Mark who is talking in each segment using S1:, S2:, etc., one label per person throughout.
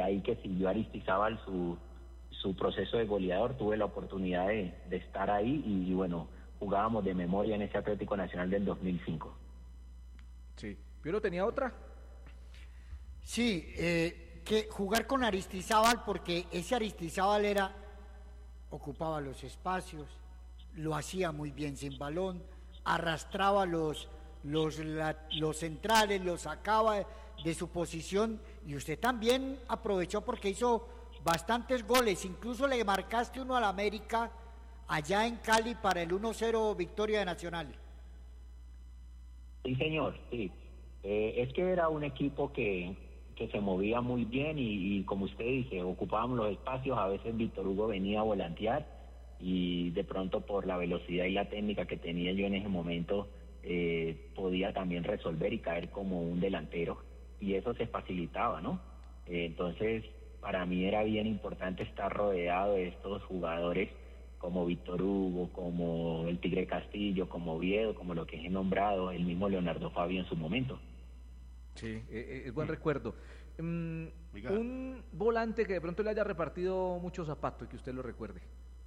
S1: ahí que siguió Aristizábal su proceso de goleador, tuve la oportunidad de estar ahí y bueno, jugábamos de memoria en ese Atlético Nacional del 2005.
S2: Sí. ¿Piero tenía otra?
S3: Sí, que jugar con Aristizábal, porque ese Aristizábal ocupaba los espacios, lo hacía muy bien sin balón, arrastraba los centrales, los sacaba de su posición, y usted también aprovechó porque hizo bastantes goles, incluso le marcaste uno al América allá en Cali para el 1-0 victoria de Nacional.
S1: Sí, señor, sí. Es que era un equipo que se movía muy bien y como usted dice, ocupábamos los espacios, a veces Víctor Hugo venía a volantear y de pronto por la velocidad y la técnica que tenía yo en ese momento podía también resolver y caer como un delantero y eso se facilitaba, ¿no? Entonces para mí era bien importante estar rodeado de estos jugadores como Víctor Hugo, como el Tigre Castillo, como Oviedo, como lo que he nombrado, el mismo Leonardo Fabio en su momento.
S2: Sí, es buen recuerdo. Un volante que de pronto le haya repartido muchos zapatos y que usted lo recuerde.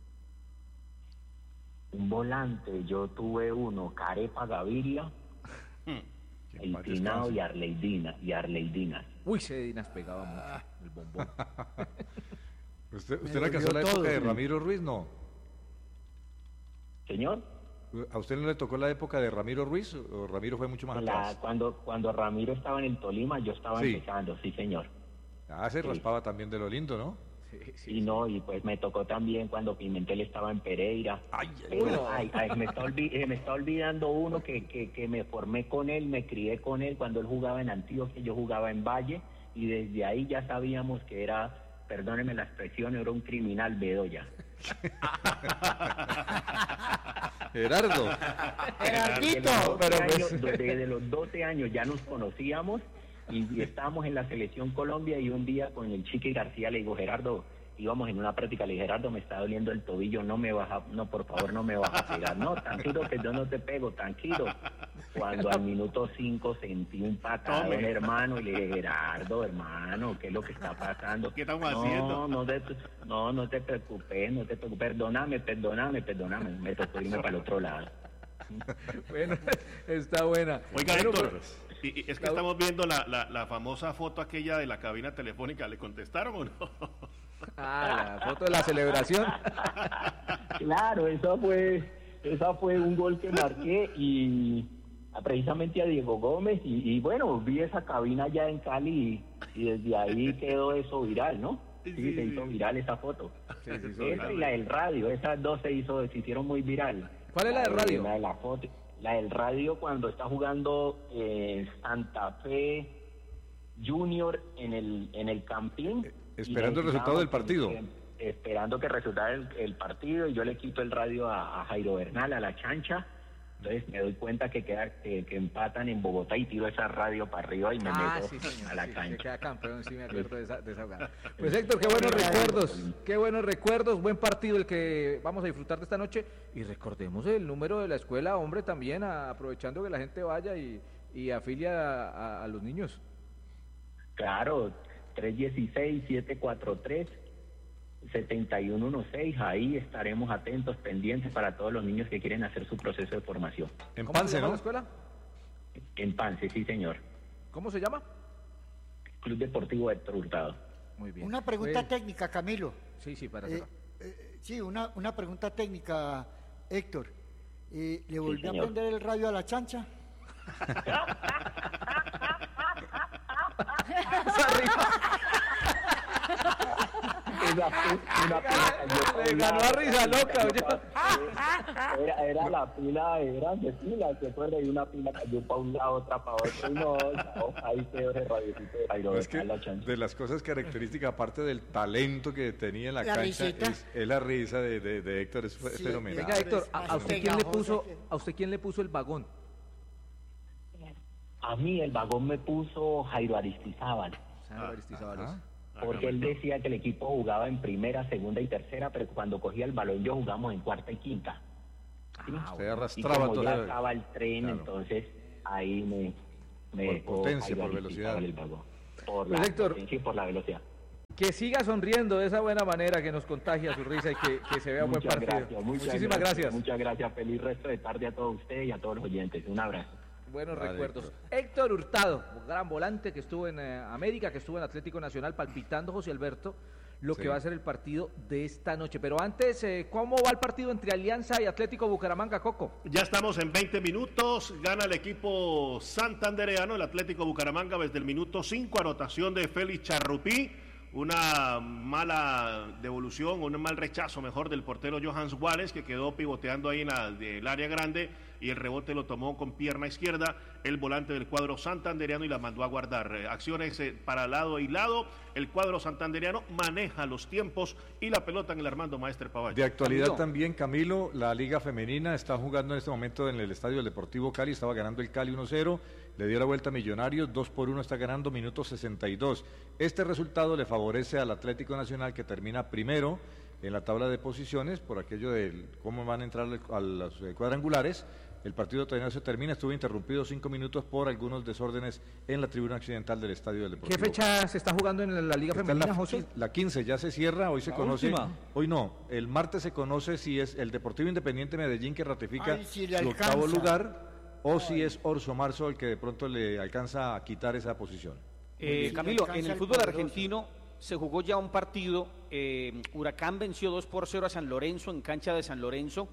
S1: Un volante, yo tuve uno, Carepa Gaviria, el Tinao y Arleidinas.
S2: Uy, ese Dinas pegaba mucho, el bombón.
S4: ¿Usted alcanzó la época de Ramiro Ruiz, no?
S1: ¿Señor?
S4: ¿A usted no le tocó la época de Ramiro Ruiz o Ramiro fue mucho más atrás?
S1: Cuando Ramiro estaba en el Tolima, yo estaba empezando, sí señor.
S4: Se raspaba también de lo lindo, ¿no?
S1: Sí, no, y pues me tocó también cuando Pimentel estaba en Pereira. Me está olvidando uno que me formé con él, me crié con él cuando él jugaba en Antioquia, yo jugaba en Valle, y desde ahí ya sabíamos que era, perdónenme la expresión, era un criminal Bedoya.
S4: Gerardo.
S3: Gerardito.
S1: Desde los 12 años ya nos conocíamos y estábamos en la selección Colombia y un día con el Chiqui García le digo, Gerardo, íbamos en una práctica, le dije, Gerardo, me está doliendo el tobillo, por favor no me vas a pegar, no, tranquilo que yo no te pego, tranquilo. Cuando al minuto 5 sentí un patadón, hermano, y le dije, Gerardo, hermano, ¿qué es lo que está pasando?
S5: ¿Qué estamos haciendo?
S1: No te preocupes, perdóname, me tocó irme para el otro lado.
S2: Bueno, está buena.
S5: Oiga,
S2: bueno,
S5: Héctor,
S2: pues,
S5: y es que estamos viendo la famosa foto aquella de la cabina telefónica, ¿le contestaron o no?
S2: La foto de la celebración.
S1: Claro, esa fue un gol que marqué y precisamente a Diego Gómez y bueno, vi esa cabina allá en Cali y desde ahí quedó eso viral, ¿no? Sí, se hizo viral esa foto.
S2: Sí,
S1: esa y la del radio, esas dos se hicieron muy viral.
S2: ¿Cuál es la del radio?
S1: La de la foto. La del radio cuando está jugando Santa Fe Junior en el Campín.
S4: Esperando el resultado del partido.
S1: Esperando que resultara el partido y yo le quito el radio a Jairo Bernal, a la chancha. Entonces me doy cuenta que empatan en Bogotá y tiro esa radio para arriba y me meto a la cancha.
S2: Queda campeón, sí me acuerdo de esa jugada. Pues Héctor, qué buenos recuerdos, buen partido el que vamos a disfrutar de esta noche y recordemos el número de la escuela, hombre, también aprovechando que la gente vaya y afilia a los niños.
S1: Claro, 316-743-7116, ahí estaremos atentos, pendientes para todos los niños que quieren hacer su proceso de formación.
S4: En
S2: ¿Cómo
S4: Pance,
S2: se llama
S4: ¿no?
S2: la escuela?
S1: En Pance, sí señor.
S2: ¿Cómo se llama?
S1: Club Deportivo Héctor Hurtado.
S2: Muy bien.
S3: Una pregunta técnica, Camilo.
S2: Sí, para cerrar.
S3: Sí, una pregunta técnica, Héctor. ¿Le volvió a
S1: señor.
S3: prender el radio a la chancha?
S2: Le ganó a risa loca.
S1: Era la pila, eran de pilas, ¿se acuerda? Y una pila cayó para un lado, otra para otro, y no, ahí quedó ese radiocito de Jairo
S4: Es que
S1: la chancha.
S4: de las cosas características, aparte del talento que tenía en la cancha, es la risa de Héctor, es fenomenal.
S2: Venga, Héctor, ¿a usted quién le puso el vagón?
S1: A mí el vagón me puso Jairo Aristizábal. Porque él decía que el equipo jugaba en primera, segunda y tercera, pero cuando cogía el balón yo jugamos en cuarta y quinta. ¿Sí?
S4: Usted arrastraba
S1: y como
S4: todo.
S1: ya estaba el tren, claro. Entonces ahí me
S4: por potencia, por velocidad.
S1: El vagón. Por
S2: pues
S1: la
S2: Héctor,
S1: potencia y por la velocidad.
S2: Que siga sonriendo de esa buena manera, que nos contagia su risa y que se vea un buen partido. Muchísimas gracias.
S1: Muchas gracias. Feliz resto de tarde a todos ustedes y a todos los oyentes. Un abrazo.
S2: Buenos recuerdos. Héctor Hurtado, gran volante que estuvo en América, que estuvo en Atlético Nacional, palpitando, José Alberto, lo que va a ser el partido de esta noche. Pero antes, ¿cómo va el partido entre Alianza y Atlético Bucaramanga, Coco?
S5: Ya estamos en 20 minutos, gana el equipo santandereano, el Atlético Bucaramanga desde el minuto 5, anotación de Félix Charrupí. Una mala devolución, un mal rechazo mejor del portero Johans Juárez, que quedó pivoteando ahí en el área grande y el rebote lo tomó con pierna izquierda el volante del cuadro santandereano y la mandó a guardar. Acciones para lado y lado, el cuadro santandereano maneja los tiempos y la pelota en el Armando Maestre Pavalle.
S4: De actualidad también, Camilo, la Liga Femenina está jugando en este momento en el estadio del Deportivo Cali, estaba ganando el Cali 1-0, le dio la vuelta a Millonarios, 2-1 está ganando, minuto 62. Este resultado le favorece al Atlético Nacional, que termina primero en la tabla de posiciones por aquello de cómo van a entrar a los cuadrangulares. El partido todavía no se termina, estuvo interrumpido 5 minutos por algunos desórdenes en la tribuna occidental del estadio del Deportivo.
S2: ¿Qué fecha se está jugando en la Liga Femenina, José?
S4: La 15, ya se cierra, hoy se conoce.
S6: Última.
S4: Hoy no, el martes se conoce si es el Deportivo Independiente Medellín que ratifica su octavo lugar o si es Orso Marzo el que de pronto le alcanza a quitar esa posición.
S6: Camilo, en el fútbol argentino se jugó ya un partido, Huracán venció 2-0 a San Lorenzo en cancha de San Lorenzo,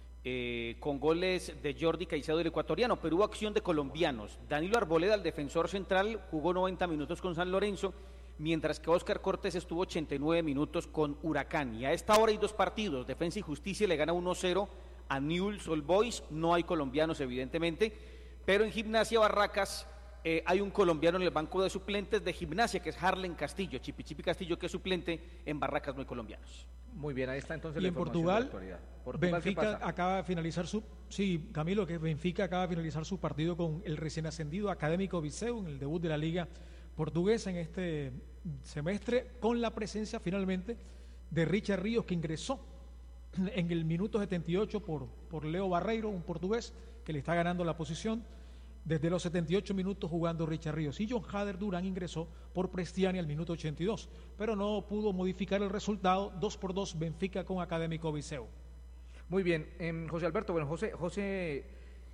S6: con goles de Jordi Caicedo, el ecuatoriano, pero hubo acción de colombianos. Danilo Arboleda, el defensor central, jugó 90 minutos con San Lorenzo, mientras que Óscar Cortés estuvo 89 minutos con Huracán. Y a esta hora hay dos partidos, Defensa y Justicia le gana 1-0 a Newell's Old Boys, no hay colombianos evidentemente, pero en Gimnasia Barracas hay un colombiano en el banco de suplentes de Gimnasia, que es Harlen Castillo, Chipi Castillo, que es suplente, en Barracas no hay colombianos.
S2: Muy bien, ahí está entonces
S7: y
S2: la
S7: en
S2: Portugal,
S7: Benfica acaba de finalizar Camilo, que Benfica acaba de finalizar su partido con el recién ascendido Académico Viseu en el debut de la Liga Portuguesa en este semestre, con la presencia finalmente de Richard Ríos, que ingresó en el minuto 78 por Leo Barreiro, un portugués que le está ganando la posición. Desde los 78 minutos jugando Richard Ríos, y John Hader Durán ingresó por Prestiani al minuto 82, pero no pudo modificar el resultado. 2-2 Benfica con Académico Viseu.
S2: Muy bien, José Alberto, bueno, José,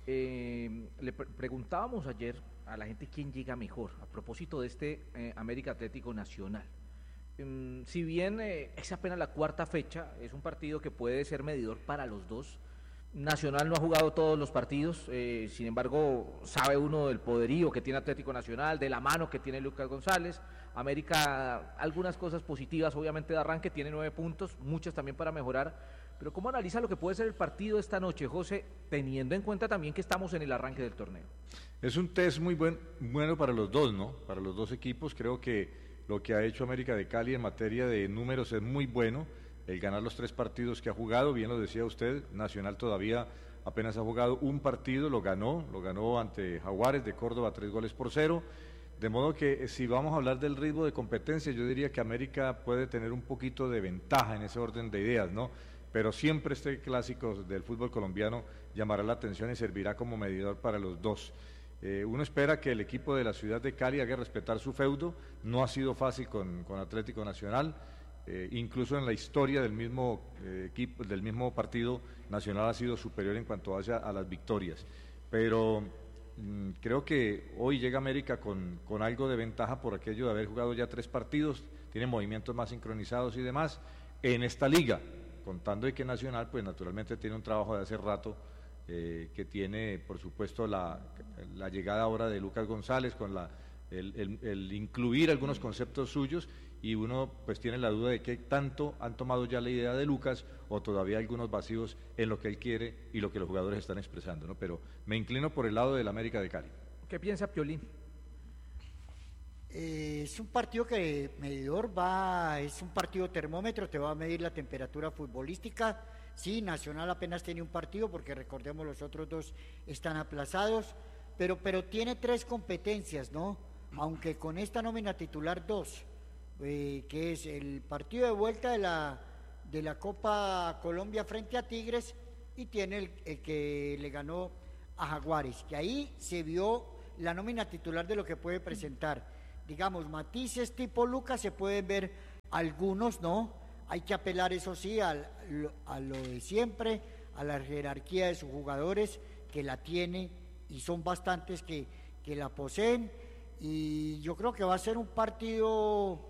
S2: le preguntábamos ayer a la gente quién llega mejor a propósito de este América Atlético Nacional. Si bien es apenas la cuarta fecha, es un partido que puede ser medidor para los dos. Nacional no ha jugado todos los partidos, sin embargo sabe uno del poderío que tiene Atlético Nacional, de la mano que tiene Lucas González. América, algunas cosas positivas obviamente de arranque, tiene 9 puntos, muchas también para mejorar, pero ¿cómo analiza lo que puede ser el partido esta noche, José, teniendo en cuenta también que estamos en el arranque del torneo?
S4: Es un test muy bueno para los dos, ¿no? Para los dos equipos. Creo que lo que ha hecho América de Cali en materia de números es muy bueno. El ganar los 3 partidos que ha jugado, bien lo decía usted, Nacional todavía apenas ha jugado un partido, lo ganó ante Jaguares de Córdoba 3-0, de modo que si vamos a hablar del ritmo de competencia, yo diría que América puede tener un poquito de ventaja en ese orden de ideas, ¿no? Pero siempre este clásico del fútbol colombiano llamará la atención y servirá como medidor para los dos. Uno espera que el equipo de la ciudad de Cali haga respetar su feudo, no ha sido fácil con Atlético Nacional. Incluso en la historia del mismo equipo, del mismo partido, Nacional ha sido superior en cuanto a las victorias, pero creo que hoy llega América con algo de ventaja por aquello de haber jugado ya 3 partidos, tiene movimientos más sincronizados y demás en esta liga, contando de que Nacional pues naturalmente tiene un trabajo de hace rato, que tiene por supuesto la llegada ahora de Lucas González con el incluir algunos conceptos suyos, y uno pues tiene la duda de qué tanto han tomado ya la idea de Lucas o todavía hay algunos vacíos en lo que él quiere y lo que los jugadores están expresando, ¿no? Pero me inclino por el lado del América de Cali.
S2: ¿Qué piensa Piolín?
S3: Es un partido que medidor es un partido termómetro, te va a medir la temperatura futbolística. Sí, Nacional apenas tiene un partido porque recordemos los otros 2 están aplazados, pero tiene 3 competencias, ¿no? Aunque con esta nómina titular 2. Que es el partido de vuelta de la Copa Colombia frente a Tigres, y tiene el que le ganó a Jaguares, que ahí se vio la nómina titular de lo que puede presentar. Digamos, matices tipo Lucas se pueden ver algunos no. Hay que apelar, eso sí, a lo de siempre, a la jerarquía de sus jugadores, que la tiene, y son bastantes que la poseen, y yo creo que va a ser un partido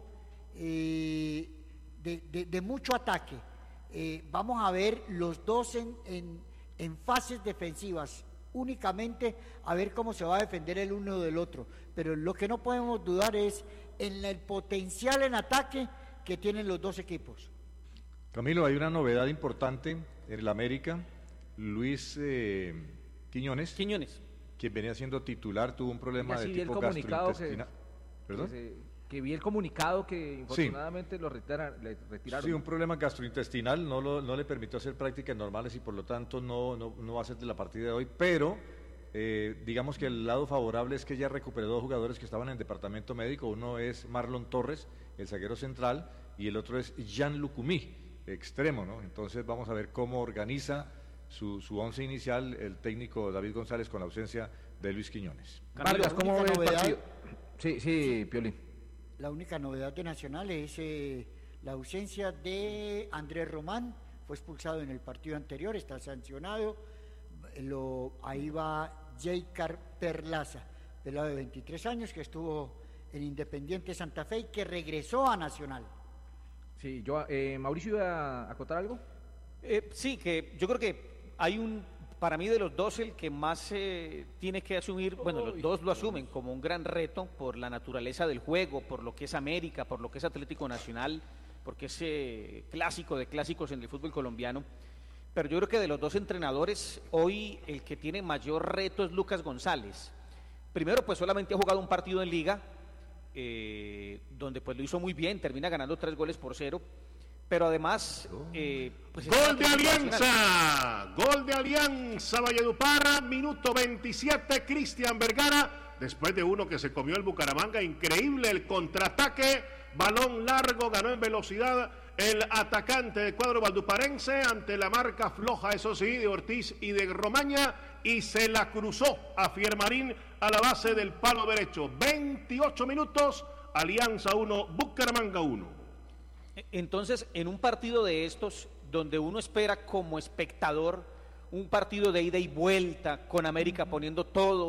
S3: de mucho ataque. Vamos a ver los dos en fases defensivas, únicamente a ver cómo se va a defender el uno del otro, pero lo que no podemos dudar es en el potencial en ataque que tienen los dos equipos.
S4: Camilo, hay una novedad importante en el América. Luis Quiñones, quien venía siendo titular, tuvo un problema de tipo gastrointestinal. ¿Perdón?
S2: Que vi el comunicado que infortunadamente le retiraron.
S4: Sí, un problema gastrointestinal, no le permitió hacer prácticas normales y por lo tanto no va a ser de la partida de hoy, pero digamos que el lado favorable es que ya recuperó 2 jugadores que estaban en el departamento médico. Uno es Marlon Torres, el zaguero central, y el otro es Jean Lucumí, extremo, ¿no? Entonces vamos a ver cómo organiza su once inicial el técnico David González con la ausencia de Luis Quiñones.
S2: Vargas, ¿cómo ve el partido? Sí, Piolín.
S3: La única novedad de Nacional es la ausencia de Andrés Román, fue expulsado en el partido anterior, está sancionado. Ahí va Jaycar Perlaza, pelado de 23 años, que estuvo en Independiente Santa Fe y que regresó a Nacional.
S2: Sí, Mauricio, ¿iba a acotar algo?
S6: Sí, que yo creo que hay para mí de los dos el que más tiene que asumir, bueno, los dos lo asumen como un gran reto por la naturaleza del juego, por lo que es América, por lo que es Atlético Nacional, porque es clásico de clásicos en el fútbol colombiano. Pero yo creo que de los dos entrenadores, hoy el que tiene mayor reto es Lucas González. Primero, pues solamente ha jugado un partido en Liga, donde pues lo hizo muy bien, termina ganando 3-0, pero además pues
S5: gol de Alianza, Valledupar, minuto 27, Cristian Vergara, después de uno que se comió el Bucaramanga, increíble el contraataque, balón largo, ganó en velocidad el atacante de cuadro valduparense ante la marca floja, eso sí, de Ortiz y de Romaña, y se la cruzó a Fiermarín a la base del palo derecho. 28 minutos, Alianza 1, Bucaramanga 1.
S6: Entonces, en un partido de estos, donde uno espera como espectador un partido de ida y vuelta, con América poniendo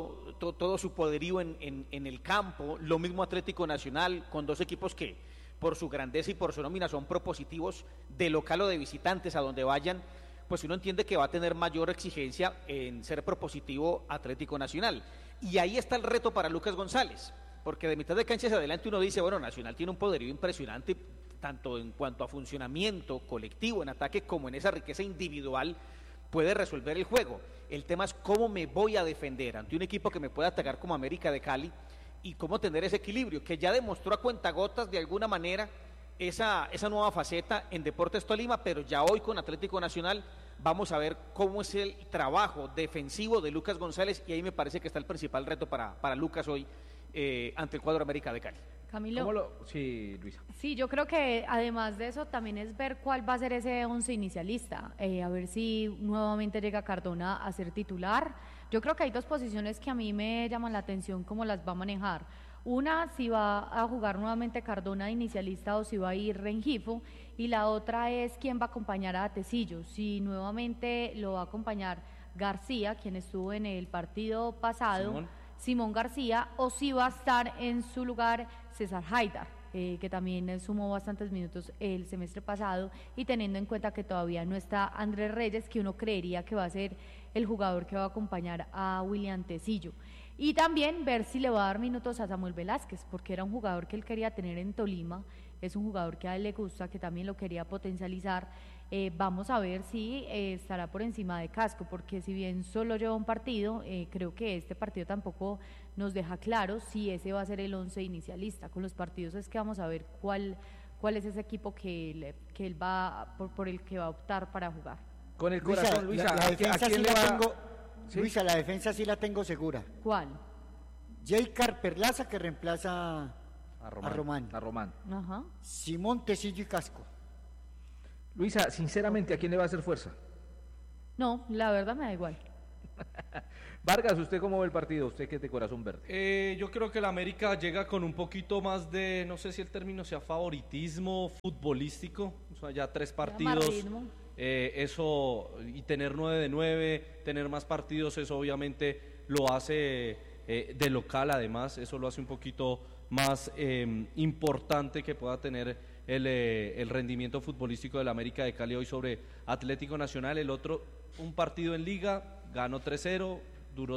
S6: todo su poderío en el campo, lo mismo Atlético Nacional, con dos equipos que por su grandeza y por su nómina son propositivos de local o de visitantes a donde vayan, pues uno entiende que va a tener mayor exigencia en ser propositivo Atlético Nacional. Y ahí está el reto para Lucas González, porque de mitad de cancha hacia adelante uno dice, bueno, Nacional tiene un poderío impresionante, tanto en cuanto a funcionamiento colectivo en ataque como en esa riqueza individual, puede resolver el juego. El tema es cómo me voy a defender ante un equipo que me pueda atacar como América de Cali y cómo tener ese equilibrio, que ya demostró a cuentagotas de alguna manera esa nueva faceta en Deportes Tolima, pero ya hoy con Atlético Nacional vamos a ver cómo es el trabajo defensivo de Lucas González, y ahí me parece que está el principal reto para Lucas hoy ante el cuadro América de Cali.
S8: Camilo.
S2: Sí, Luisa.
S8: Sí, yo creo que además de eso también es ver cuál va a ser ese 11 inicialista, a ver si nuevamente llega Cardona a ser titular. Yo creo que hay dos posiciones que a mí me llaman la atención cómo las va a manejar. Una, si va a jugar nuevamente Cardona de inicialista o si va a ir Rengifo, y la otra es quién va a acompañar a Tecillo, si nuevamente lo va a acompañar García, quien estuvo en el partido pasado, Simón García, o si va a estar en su lugar César Haidar, que también sumó bastantes minutos el semestre pasado, y teniendo en cuenta que todavía no está Andrés Reyes, que uno creería que va a ser el jugador que va a acompañar a William Tecillo. Y también ver si le va a dar minutos a Samuel Velázquez, porque era un jugador que él quería tener en Tolima, es un jugador que a él le gusta, que también lo quería potencializar. Vamos a ver si estará por encima de Casco, porque si bien solo lleva un partido, creo que este partido tampoco nos deja claro si ese va a ser el 11 inicialista. Con los partidos es que vamos a ver cuál es ese equipo que él va por el que va a optar para jugar.
S2: Con el corazón, Luisa,
S3: la defensa sí la tengo,
S2: ¿sí?
S3: Luisa, la defensa sí la tengo segura.
S8: ¿Cuál?
S3: Jaycar Perlaza, que reemplaza a Román.
S8: Ajá.
S3: Simón, Tecillo y Casco.
S2: Luisa, sinceramente, ¿a quién le va a hacer fuerza?
S8: No, la verdad me da igual.
S2: Vargas, ¿usted cómo ve el partido? Usted que es de corazón verde.
S9: Yo creo que el América llega con un poquito más de, no sé si el término sea favoritismo futbolístico, o sea, ya 3 partidos, eso, y tener 9 de 9, tener más partidos, eso obviamente lo hace de local, además, eso lo hace un poquito más importante que pueda tener el rendimiento futbolístico del América de Cali hoy sobre Atlético Nacional. El otro, un partido en Liga, ganó 3-0, duró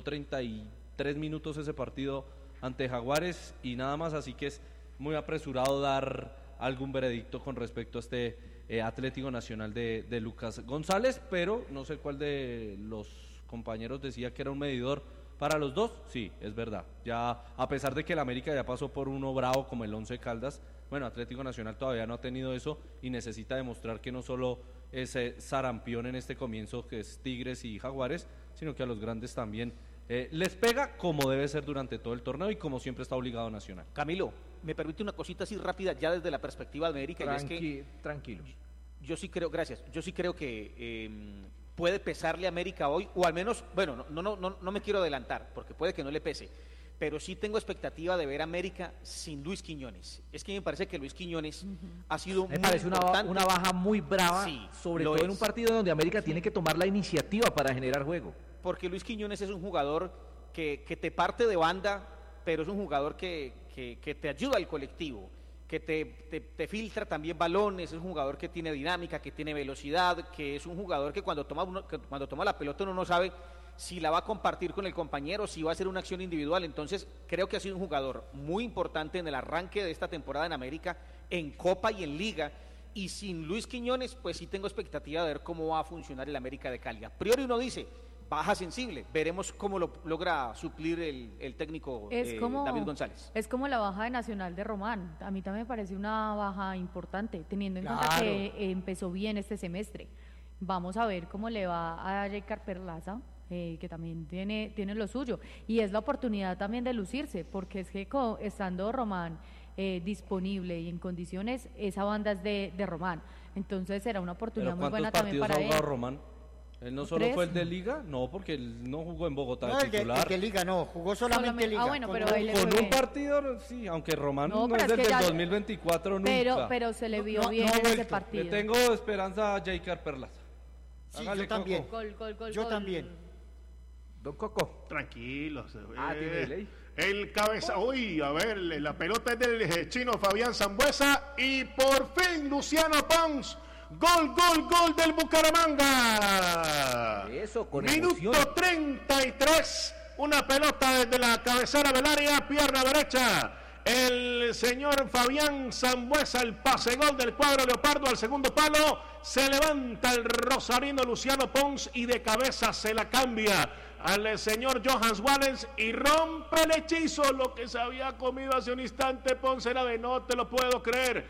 S9: 33 minutos ese partido ante Jaguares y nada más, así que es muy apresurado dar algún veredicto con respecto a este Atlético Nacional de Lucas González, pero no sé cuál de los compañeros decía que era un medidor para los dos. Sí, es verdad, ya a pesar de que el América ya pasó por uno bravo como el Once Caldas, bueno, Atlético Nacional todavía no ha tenido eso y necesita demostrar que no solo es sarampión en este comienzo que es Tigres y Jaguares, sino que a los grandes también les pega como debe ser durante todo el torneo y como siempre está obligado Nacional.
S6: Camilo, me permite una cosita así rápida ya desde la perspectiva de América. Y es que,
S2: tranquilos.
S6: Yo sí creo, gracias, yo sí creo que puede pesarle a América hoy, o al menos, bueno, no me quiero adelantar, porque puede que no le pese, pero sí tengo expectativa de ver a América sin Luis Quiñones. Es que me parece que Luis Quiñones ha sido muy importante.
S2: Una baja muy brava, sí, sobre todo en un partido donde América tiene que tomar la iniciativa para generar juego.
S6: Porque Luis Quiñones es un jugador que te parte de banda, pero es un jugador que te ayuda al colectivo, que te filtra también balones, es un jugador que tiene dinámica, que tiene velocidad, que es un jugador que cuando toma la pelota uno no sabe si la va a compartir con el compañero, si va a hacer una acción individual. Entonces creo que ha sido un jugador muy importante en el arranque de esta temporada en América, en Copa y en Liga, y sin Luis Quiñones pues sí tengo expectativa de ver cómo va a funcionar el América de Cali. A priori uno dice, baja sensible, veremos cómo lo logra suplir el técnico David González.
S8: Es como la baja de Nacional de Román, a mí también me parece una baja importante, teniendo en cuenta que empezó bien este semestre. Vamos a ver cómo le va a Jaker Perlaza, que también tiene lo suyo, y es la oportunidad también de lucirse, porque es que estando Román disponible y en condiciones, esa banda es de Román, entonces será una oportunidad muy buena también para él.
S9: Román? ¿Él no solo fue el de Liga? No, porque él no jugó en Bogotá
S3: no,
S9: titular.
S3: El de Liga no, jugó solamente Liga.
S8: Bueno, pero
S9: con un partido, sí, aunque Román no es desde el 2024 nunca.
S8: Pero se le vio bien en ese partido.
S9: Le tengo esperanza a Jaker Perlaza.
S3: Sí, yo también. Yo también.
S2: Don Coco.
S5: Tranquilos.
S2: Tiene ley.
S5: El cabeza, a ver, la pelota es del chino Fabián Sambuesa y por fin Luciano Pons. Gol del Bucaramanga.
S2: Eso, con
S5: Minuto
S2: emoción.
S5: 33. Una pelota desde la cabecera del área, pierna derecha. El señor Fabián Sambuesa, el pase gol del cuadro leopardo al segundo palo. Se levanta el rosarino Luciano Pons y de cabeza se la cambia al señor Johans Wallens y rompe el hechizo. Lo que se había comido hace un instante Pons era de no te lo puedo creer.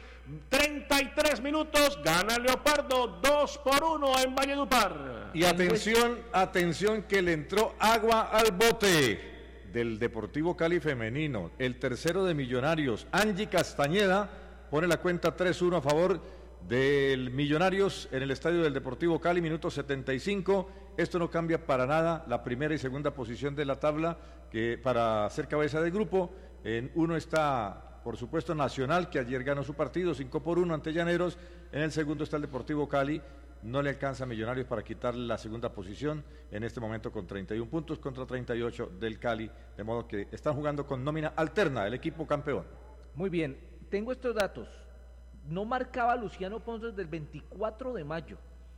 S5: 33 minutos, gana el Leopardo 2-1 en Valledupar.
S4: Y atención que le entró agua al bote del Deportivo Cali femenino. El tercero de Millonarios, Angie Castañeda, pone la cuenta 3-1 a favor del Millonarios en el estadio del Deportivo Cali, minuto 75. Esto no cambia para nada la primera y segunda posición de la tabla, que para ser cabeza de grupo, en uno está, por supuesto, Nacional, que ayer ganó su partido 5-1 ante Llaneros. En el segundo está el Deportivo Cali. No le alcanza a Millonarios para quitarle la segunda posición en este momento con 31 puntos contra 38 del Cali, de modo que están jugando con nómina alterna el equipo campeón.
S2: Muy bien, tengo estos datos. No marcaba Luciano Pons desde el 24 de mayo,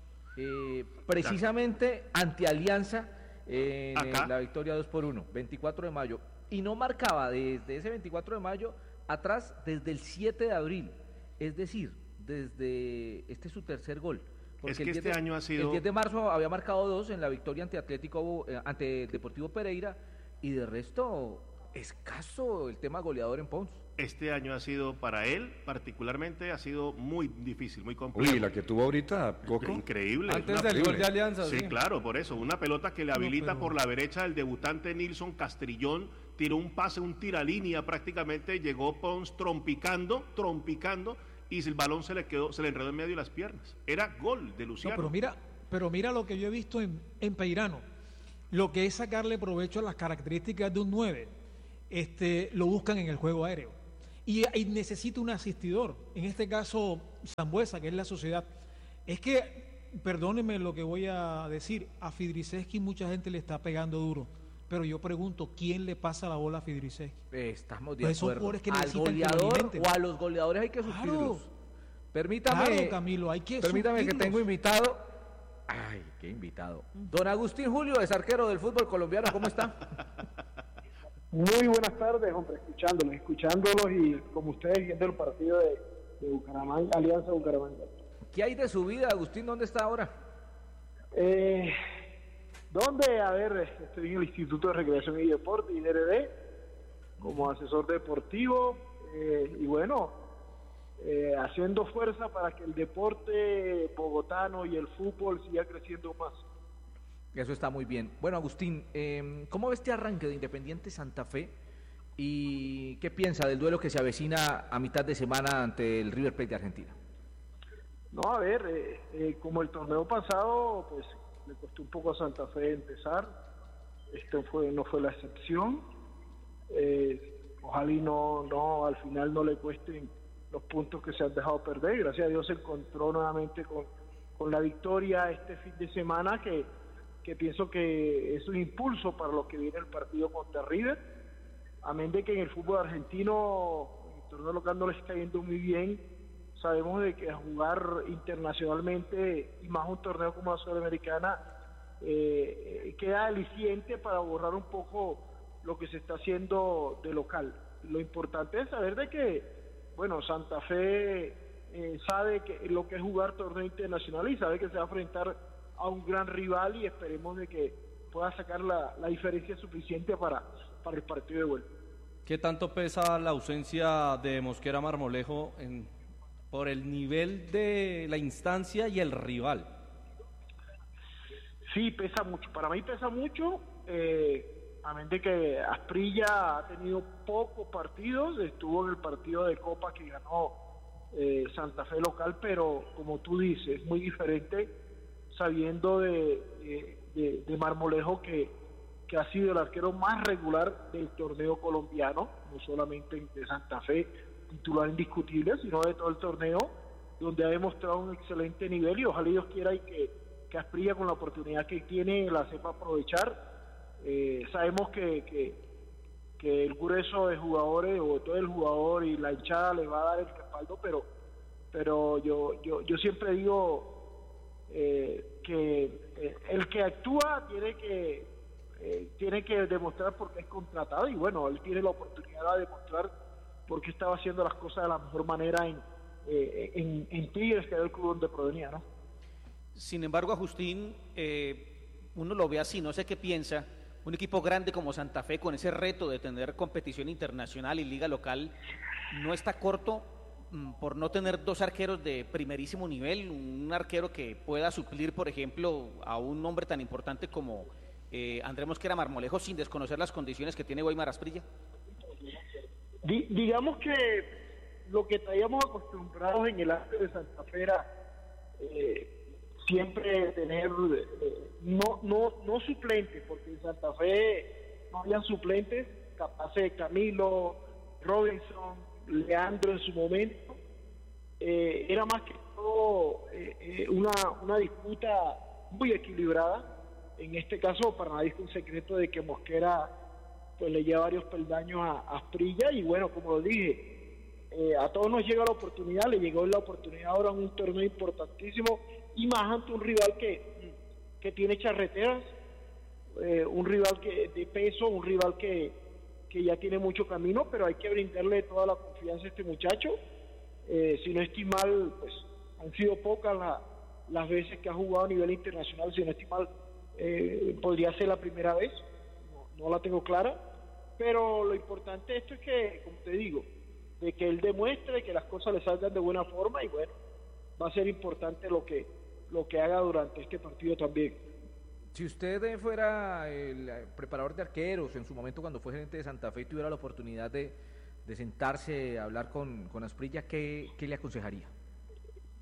S2: precisamente ante Alianza en la victoria 2-1, 24 de mayo, y no marcaba desde ese 24 de mayo atrás desde el 7 de abril, es decir, desde este es su tercer gol.
S5: Porque es que este año ha sido...
S2: El 10 de marzo había marcado 2 en la victoria ante Deportivo Pereira, y de resto escaso el tema goleador en Pons.
S5: Este año ha sido para él, particularmente, ha sido muy difícil, muy complejo.
S4: Uy, la que tuvo ahorita, Coco.
S5: Increíble.
S9: Antes del gol de Alianza.
S5: Sí, claro, por eso. Una pelota que le habilita por la derecha el debutante Nilson Castrillón, tiró un pase, un tiralínea prácticamente, llegó Pons trompicando, y el balón se le enredó en medio de las piernas. Era gol de Luciano.
S7: No, pero mira lo que yo he visto en Peirano. lo que es sacarle provecho a las características de un 9, lo buscan en el juego aéreo. Y necesita un asistidor, en este caso Sambueza, que es la sociedad. Es que, perdónenme lo que voy a decir, a Fidriceski mucha gente le está pegando duro, pero yo pregunto, ¿quién le pasa la bola a Fidriceski?
S2: Estamos de acuerdo.
S7: Que
S2: al goleador o a los goleadores hay que suplirlos.
S7: Claro.
S2: Permítame,
S7: claro, Camilo, hay que
S2: permítame
S7: suplirlos.
S2: que tengo invitado. Ay, qué invitado. Don Agustín Julio, es arquero del fútbol colombiano, ¿cómo está?
S10: Muy buenas tardes, hombre, escuchándolos y como ustedes viendo el partido de Bucaramanga, Alianza Bucaramanga.
S2: ¿Qué hay de su vida, Agustín? ¿Dónde está ahora?
S10: ¿Dónde? A ver, estoy en el Instituto de Recreación y Deporte, INRD, como asesor deportivo, y bueno, haciendo fuerza para que el deporte bogotano y el fútbol siga creciendo más.
S2: Eso está muy bien. Bueno, Agustín, ¿cómo ves este arranque de Independiente Santa Fe? ¿Y qué piensa del duelo que se avecina a mitad de semana ante el River Plate de Argentina?
S10: No, a ver, como el torneo pasado, pues le costó un poco a Santa Fe empezar. No fue la excepción. Ojalá y no, al final no le cuesten los puntos que se han dejado perder. Gracias a Dios se encontró nuevamente con la victoria este fin de semana, que pienso que es un impulso para lo que viene el partido contra River. Amén de que en el fútbol argentino el torneo local no le está yendo muy bien. Sabemos de que jugar internacionalmente y más un torneo como la Sudamericana queda aliciente para borrar un poco lo que se está haciendo de local. Lo importante es saber de que, bueno, Santa Fe sabe que lo que es jugar torneo internacional y sabe que se va a enfrentar a un gran rival y esperemos de que pueda sacar la diferencia suficiente para el partido de vuelta.
S9: ¿Qué tanto pesa la ausencia de Mosquera Marmolejo por el nivel de la instancia y el rival?
S10: Sí, pesa mucho. Para mí pesa mucho. Amén de que Asprilla ha tenido pocos partidos, estuvo en el partido de Copa que ganó Santa Fe local, pero como tú dices, es muy diferente sabiendo de Marmolejo que ha sido el arquero más regular del torneo colombiano, no solamente de Santa Fe, titular indiscutible, sino de todo el torneo, donde ha demostrado un excelente nivel y ojalá Dios quiera y que Asprilla con la oportunidad que tiene la sepa aprovechar. Sabemos que el grueso de jugadores o todo el jugador y la hinchada le va a dar el respaldo, pero yo siempre digo que el que actúa tiene que demostrar porque es contratado y bueno, él tiene la oportunidad de demostrar porque estaba haciendo las cosas de la mejor manera en Tigres, que era el club donde provenía, ¿no?
S6: Sin embargo, Agustín, uno lo ve así, no sé qué piensa. Un equipo grande como Santa Fe, con ese reto de tener competición internacional y liga local, no está corto por no tener dos arqueros de primerísimo nivel, un arquero que pueda suplir, por ejemplo, a un hombre tan importante como Andrés Mosquera Marmolejo, sin desconocer las condiciones que tiene Weimar Asprilla.
S10: Digamos que lo que traíamos acostumbrados en el arte de Santa Fe era siempre tener no suplentes, porque en Santa Fe no había suplentes capaces de Camilo, Robinson, Leandro en su momento. Era más que todo una disputa muy equilibrada. En este caso, para nadie es un secreto de que Mosquera pues le lleva varios peldaños a Asprilla y bueno, como lo dije, a todos nos llega la oportunidad, le llegó la oportunidad ahora en un torneo importantísimo y más ante un rival que tiene charreteras, un rival de peso, un rival que ya tiene mucho camino, pero hay que brindarle toda la confianza a este muchacho. Si no estoy mal, pues han sido pocas las veces que ha jugado a nivel internacional. Si no estoy mal, podría ser la primera vez, no la tengo clara, pero lo importante de esto es que, como te digo, de que él demuestre que las cosas le salgan de buena forma y bueno, va a ser importante lo que haga durante este partido también.
S2: Si usted fuera el preparador de arqueros en su momento cuando fue gerente de Santa Fe y tuviera la oportunidad de sentarse a hablar con Asprilla, ¿qué le aconsejaría?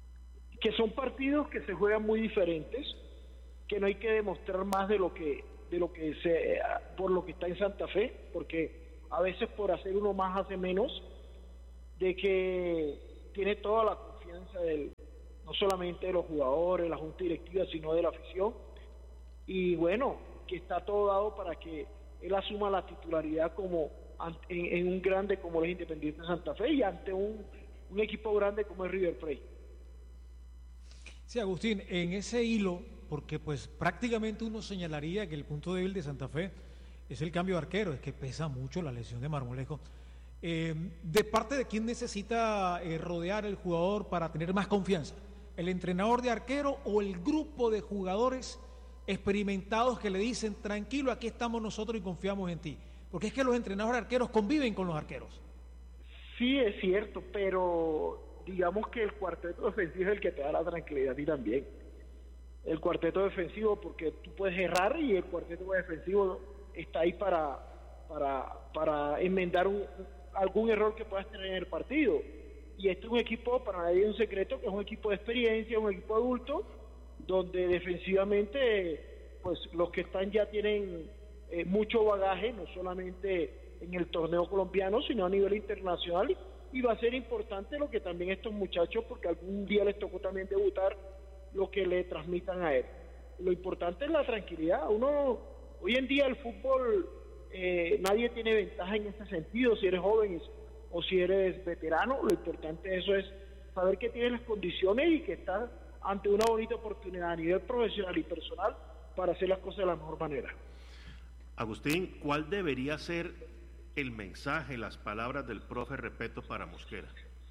S2: Que
S10: son partidos que se juegan muy diferentes, que no hay que demostrar más de lo que por lo que está en Santa Fe, porque a veces por hacer uno más hace menos, de que tiene toda la confianza no solamente de los jugadores, la junta directiva, sino de la afición, y bueno, que está todo dado para que él asuma la titularidad en un grande como el Independiente de Santa Fe y ante un equipo grande como el River Plate.
S7: Sí, Agustín, en ese hilo, porque pues prácticamente uno señalaría que el punto débil de Santa Fe es el cambio de arquero, es que pesa mucho la lesión de Marmolejo. ¿De parte de quién necesita rodear el jugador para tener más confianza? ¿El entrenador de arquero o el grupo de jugadores experimentados que le dicen, tranquilo, aquí estamos nosotros y confiamos en ti? Porque es que los entrenadores arqueros conviven con los arqueros.
S10: Sí, es cierto, pero digamos que el cuarteto defensivo es el que te da la tranquilidad a ti también. El cuarteto defensivo, porque tú puedes errar y el cuarteto defensivo está ahí para enmendar algún error que puedas tener en el partido. Y este es un equipo, para nadie es un secreto, que es un equipo de experiencia, un equipo adulto, donde defensivamente pues los que están ya tienen mucho bagaje, no solamente en el torneo colombiano, sino a nivel internacional, y va a ser importante lo que también estos muchachos, porque algún día les tocó también debutar, lo que le transmitan a él. Lo importante es la tranquilidad. Hoy en día el fútbol, nadie tiene ventaja en este sentido, si eres joven o si eres veterano. Lo importante de eso es saber que tienes las condiciones y que estás ante una bonita oportunidad a nivel profesional y personal para hacer las cosas de la mejor manera.
S5: Agustín, ¿cuál debería ser el mensaje, las palabras del profe Repeto para Mosquera?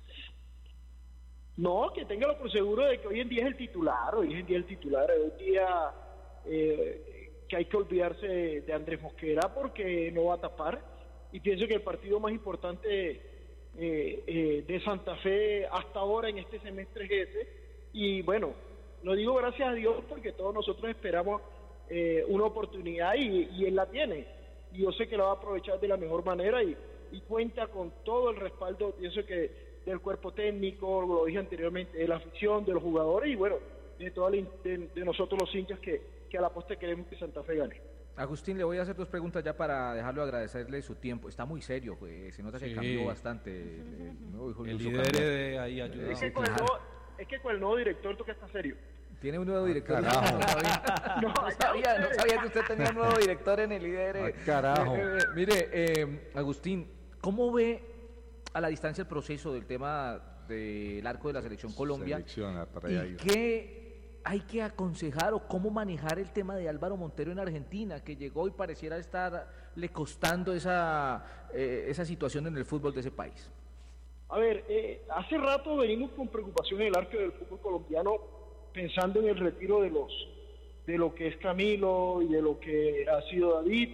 S10: No, que téngalo por seguro de que hoy en día es el titular, hoy en día que hay que olvidarse de Andrés Mosquera porque no va a tapar, y pienso que el partido más importante de Santa Fe hasta ahora en este semestre es ese, y bueno, lo digo gracias a Dios porque todos nosotros esperamos una oportunidad y él la tiene, y yo sé que la va a aprovechar de la mejor manera y cuenta con todo el respaldo, pienso que del cuerpo técnico, lo dije anteriormente, de la afición, de los jugadores y bueno, de nosotros los hinchas que a la postre queremos que Santa Fe gane.
S2: Agustín, le voy a hacer 2 preguntas ya para dejarlo, agradecerle su tiempo. Está muy serio, pues, se nota que cambió bastante.
S9: El líder de ahí ayudó.
S10: Es que con el nuevo director toca estar serio.
S2: Tiene un nuevo director.
S10: No
S2: sabía que usted tenía un nuevo director en el líder.
S4: Carajo.
S2: Mire, Agustín, ¿cómo ve a la distancia el proceso del tema del arco de la Selección Colombia? ¿Y qué hay que aconsejar o cómo manejar el tema de Álvaro Montero en Argentina, que llegó y pareciera estarle costando esa situación en el fútbol de ese país?
S10: A ver, hace rato venimos con preocupación en el arco del fútbol colombiano, pensando en el retiro de lo que es Camilo y de lo que ha sido David,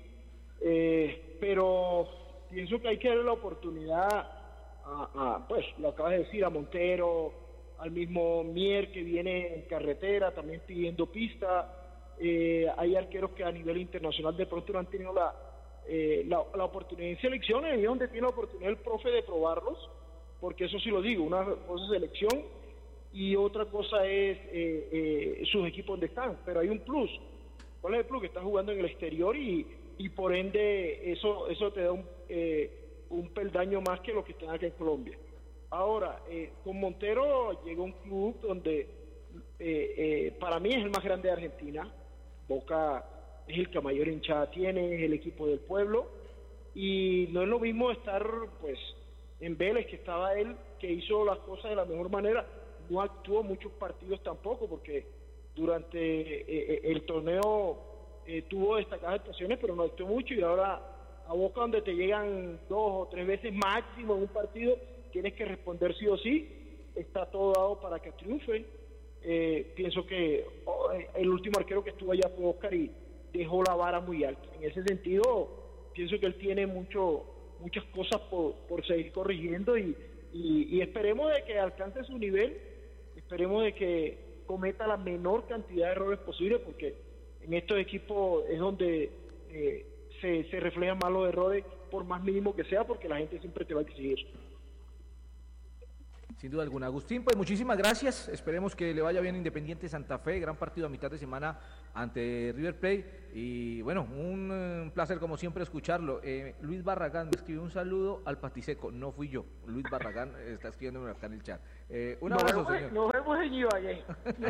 S10: pero pienso que hay que darle la oportunidad pues lo acabas de decir, a Montero, al mismo Mier que viene en carretera también pidiendo pista. Hay arqueros que a nivel internacional de pronto no han tenido la oportunidad en selecciones, y donde tiene la oportunidad el profe de probarlos, porque eso sí lo digo, una cosa es selección y otra cosa es sus equipos donde están, pero hay un plus. ¿Cuál es el plus? Que están jugando en el exterior y por ende eso te da un peldaño más que los que están acá en Colombia. Ahora, con Montero llegó un club donde para mí es el más grande de Argentina. Boca es el que mayor hinchada tiene, es el equipo del pueblo, y no es lo mismo estar pues en Vélez, que estaba él, que hizo las cosas de la mejor manera. No actuó muchos partidos tampoco, porque durante el torneo tuvo destacadas actuaciones, pero no actuó mucho, y ahora a Boca, donde te llegan 2 o 3 veces máximo en un partido, tienes que responder sí o sí. Está todo dado para que triunfen. Pienso que el último arquero que estuvo allá fue Oscar y dejó la vara muy alta. En ese sentido, pienso que él tiene muchas cosas por seguir corrigiendo, y esperemos de que alcance su nivel, esperemos de que cometa la menor cantidad de errores posible, porque en estos equipos es donde se reflejan más los errores, por más mínimo que sea, porque la gente siempre te va a exigir.
S2: Sin duda alguna. Agustín, pues muchísimas gracias. Esperemos que le vaya bien Independiente Santa Fe. Gran partido a mitad de semana ante River Plate. Y bueno, un placer como siempre escucharlo. Luis Barragán me escribió un saludo al Patiseco. No fui yo. Luis Barragán está escribiéndome acá en el chat. Un abrazo, señor.
S10: Nos vemos en Ibagué.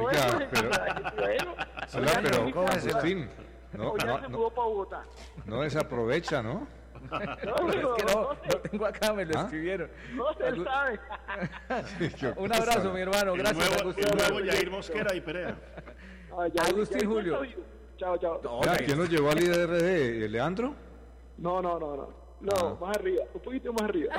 S4: Pero Agustín, no desaprovecha, ¿no?
S2: No, es que no tengo acá, me lo escribieron.
S10: No se sabe.
S2: Un abrazo, mi hermano. Gracias,
S5: Agustín. Luego Yair Mosquera y Perea.
S2: Agustín Julio.
S10: Chao.
S4: ¿Quién nos llevó al IDRD? ¿Leandro?
S10: No, más arriba, un poquito más arriba.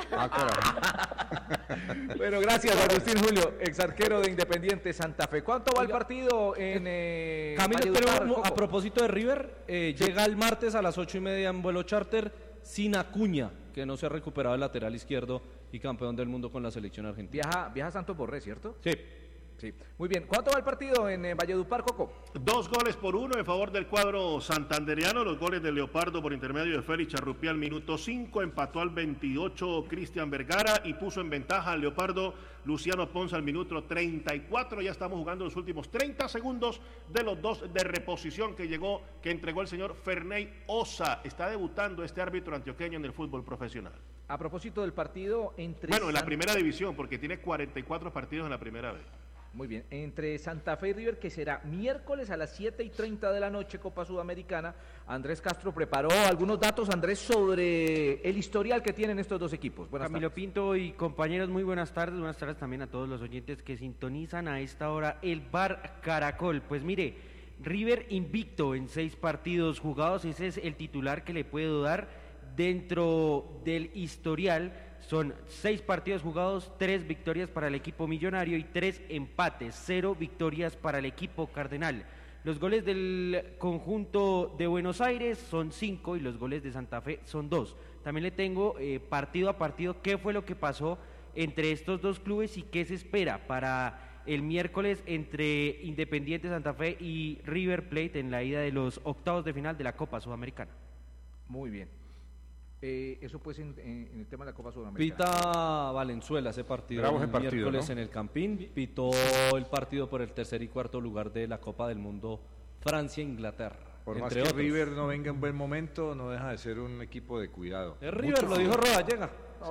S2: Bueno, gracias, Agustín Julio, ex arquero de Independiente Santa Fe. ¿Cuánto va el partido en
S9: Camilo, pero a propósito de River, llega el martes a las 8:30 en vuelo charter sin Acuña, que no se ha recuperado el lateral izquierdo y campeón del mundo con la selección argentina.
S2: Viaja Santos Borré, ¿cierto?
S9: Sí.
S2: Muy bien. ¿Cuánto va el partido en Valledupar, Coco?
S5: 2-1 en favor del cuadro santandereano. Los goles de Leopardo por intermedio de Félix Charrupí al minuto 5. Empató al 28 Cristian Vergara y puso en ventaja al Leopardo Luciano Ponce al minuto 34. Ya estamos jugando los últimos 30 segundos de los dos de reposición que entregó el señor Ferney Osa. Está debutando este árbitro antioqueño en el fútbol profesional.
S2: A propósito del partido entre...
S5: Bueno, en la primera división, porque tiene 44 partidos en la primera vez.
S2: Muy bien, entre Santa Fe y River, que será miércoles a las 7:30 de la noche, Copa Sudamericana. Andrés Castro preparó algunos datos, Andrés, sobre el historial que tienen estos dos equipos. Buenas
S11: Camilo
S2: tardes.
S11: Pinto y compañeros, muy buenas tardes también a todos los oyentes que sintonizan a esta hora el Bar Caracol. Pues mire, River invicto en 6 partidos jugados, ese es el titular que le puedo dar dentro del historial. Son 6 partidos jugados, 3 victorias para el equipo millonario y 3 empates, 0 victorias para el equipo cardenal. Los goles del conjunto de Buenos Aires son 5 y los goles de Santa Fe son 2. También le tengo partido a partido qué fue lo que pasó entre estos dos clubes y qué se espera para el miércoles entre Independiente Santa Fe y River Plate en la ida de los octavos de final de la Copa Sudamericana.
S2: Muy bien. Eso pues en el tema de la Copa Sudamericana.
S9: Pita Valenzuela ese partido miércoles, ¿no? En el Campín. Pitó el partido por el tercer y cuarto lugar de la Copa del Mundo Francia-Inglaterra.
S4: Por más que otros. River no venga en buen momento, no deja de ser un equipo de cuidado.
S9: Es River, lo dijo Rodallega.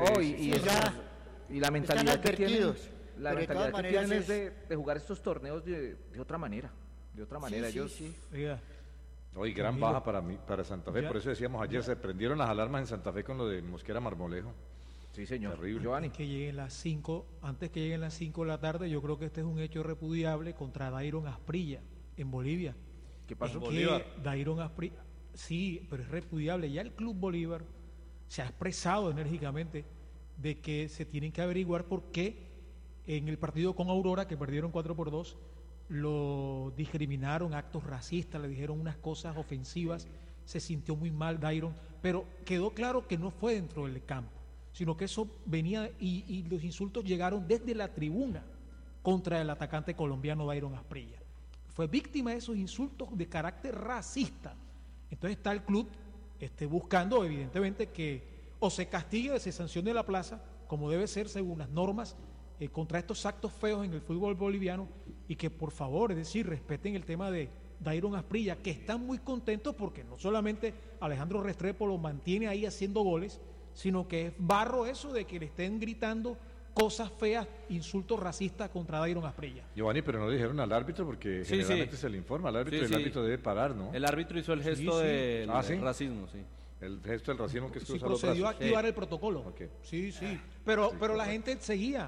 S2: Y la mentalidad que tienen, es de jugar estos torneos de otra manera. Ellos
S4: Hoy gran baja para Santa Fe, por eso decíamos ayer, se prendieron las alarmas en Santa Fe con lo de Mosquera Marmolejo.
S2: Sí, señor.
S4: Terrible.
S7: Giovanni. Antes que lleguen las 5 de la tarde, yo creo que este es un hecho repudiable contra Dairon Asprilla en Bolivia.
S2: ¿Qué pasó?
S7: Dairon Asprilla, sí, pero es repudiable. Ya el Club Bolívar se ha expresado enérgicamente de que se tienen que averiguar por qué en el partido con Aurora, que perdieron 4-2, lo discriminaron, actos racistas, le dijeron unas cosas ofensivas, se sintió muy mal Dairon, pero quedó claro que no fue dentro del campo, sino que eso venía y los insultos llegaron desde la tribuna contra el atacante colombiano Dairon Asprilla. Fue víctima de esos insultos de carácter racista. Entonces está el club buscando evidentemente que o se castigue, se sancione la plaza, como debe ser según las normas, contra estos actos feos en el fútbol boliviano, y que por favor, es decir, respeten el tema de Dairon Asprilla, que están muy contentos porque no solamente Alejandro Restrepo lo mantiene ahí haciendo goles, sino que es barro eso de que le estén gritando cosas feas, insultos racistas contra Dairon Asprilla.
S4: Giovanni, pero no dijeron al árbitro porque generalmente se le informa al árbitro y el árbitro debe parar, ¿no?
S9: El árbitro hizo el gesto del racismo, sí.
S4: El gesto del racismo que es cruzar
S7: los brazos. Procedió a activar el protocolo. Okay. Sí. Pero la gente seguía.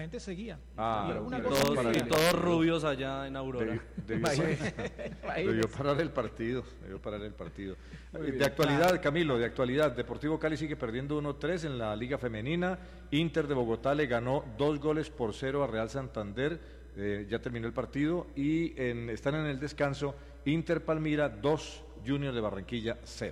S9: Todos rubios allá en Aurora.
S4: Debió parar el partido. De actualidad, Camilo, Deportivo Cali sigue perdiendo 1-3 en la Liga Femenina. Inter de Bogotá le ganó 2-0 a Real Santander. Ya terminó el partido y están en el descanso Inter Palmira 2, Junior de Barranquilla 0.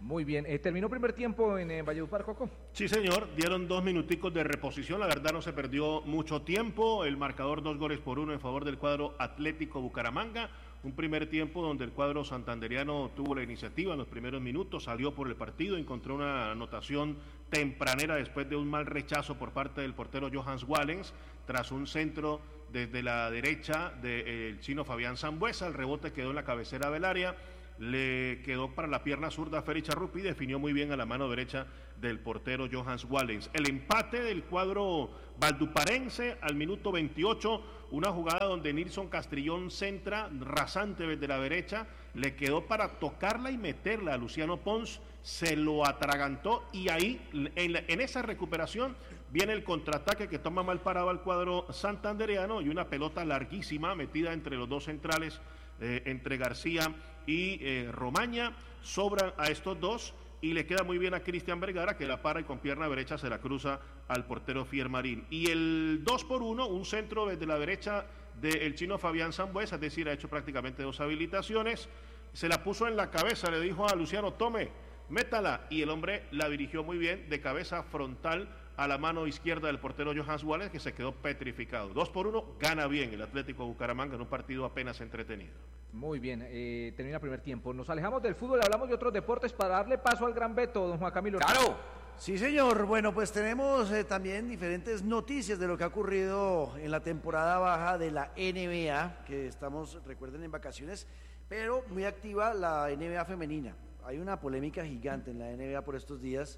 S2: Muy bien. ¿Terminó primer tiempo en Valledupar, Coco?
S5: Sí, señor. Dieron 2 minuticos de reposición. La verdad no se perdió mucho tiempo. El marcador 2-1 en favor del cuadro Atlético Bucaramanga. Un primer tiempo donde el cuadro santanderiano tuvo la iniciativa en los primeros minutos, salió por el partido, encontró una anotación tempranera después de un mal rechazo por parte del portero Johans Wallens, tras un centro desde la derecha del chino Fabián Sambuesa. El rebote quedó en la cabecera del área, le quedó para la pierna zurda Félix Charrupi y definió muy bien a la mano derecha del portero Johans Wallens. El empate del cuadro valduparense al minuto 28, una jugada donde Nilson Castrillón centra rasante desde la derecha, le quedó para tocarla y meterla a Luciano Pons, se lo atragantó y ahí en esa recuperación viene el contraataque que toma mal parado al cuadro santandereano y una pelota larguísima metida entre los dos centrales, entre García y Romaña, sobran a estos dos y le queda muy bien a Cristian Vergara, que la para y con pierna derecha se la cruza al portero Fiermarín. Y el 2-1, un centro desde la derecha del chino Fabián Sambuesa, es decir, ha hecho prácticamente 2 habilitaciones, se la puso en la cabeza, le dijo a Luciano, tome, métala, y el hombre la dirigió muy bien, de cabeza frontal a la mano izquierda del portero Johans Wallens, que se quedó petrificado. 2-1, gana bien el Atlético Bucaramanga en un partido apenas entretenido.
S2: Muy bien, termina el primer tiempo. Nos alejamos del fútbol, hablamos de otros deportes para darle paso al gran Beto, don Juan Camilo.
S12: ¡Claro! Sí, señor. Bueno, pues tenemos también diferentes noticias de lo que ha ocurrido en la temporada baja de la NBA, que estamos, recuerden, en vacaciones, pero muy activa la NBA femenina. Hay una polémica gigante en la NBA por estos días,